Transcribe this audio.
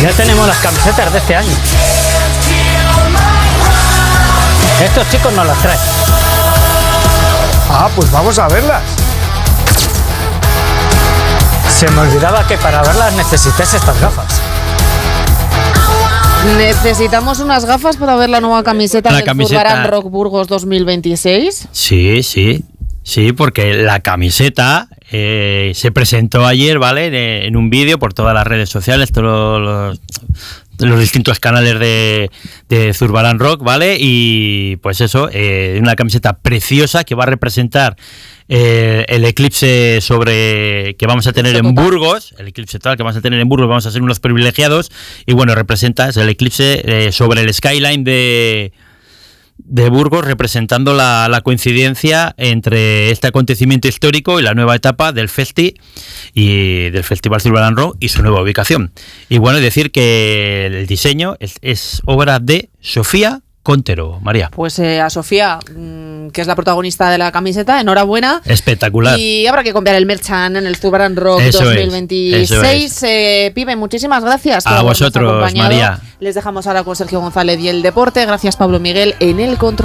Ya tenemos las camisetas de este año. Estos chicos nos las traen. Ah, pues vamos a verlas. Se me olvidaba que para verlas necesitas estas gafas. Necesitamos unas gafas para ver la nueva camiseta del Zurbarán Rock Burgos 2026. Sí, porque la camiseta se presentó ayer, ¿vale? En un vídeo por todas las redes sociales, todos los distintos canales de Zurbarán Rock, ¿vale? Y pues eso, una camiseta preciosa que va a representar el eclipse que vamos a tener en Burgos, el eclipse total que vamos a tener en Burgos, vamos a ser unos privilegiados, y bueno, representa el eclipse sobre el skyline de Burgos, representando la coincidencia entre este acontecimiento histórico y la nueva etapa del y del Festival Zurbarán Rock y su nueva ubicación. Y bueno, decir que el diseño es obra de Sofía Contero. María. Pues a Sofía, que es la protagonista de la camiseta, enhorabuena. Espectacular. Y habrá que comprar el merchan en el Zurbarán Rock 2026. Pibe, muchísimas gracias. A vosotros, María. Les dejamos ahora con Sergio González y el deporte. Gracias, Pablo Miguel, en el control.